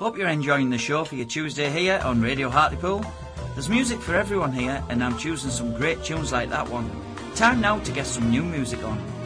Hope you're enjoying the show for your Tuesday here on Radio Hartlepool. There's music for everyone here, and I'm choosing some great tunes like that one. Time now to get some new music on.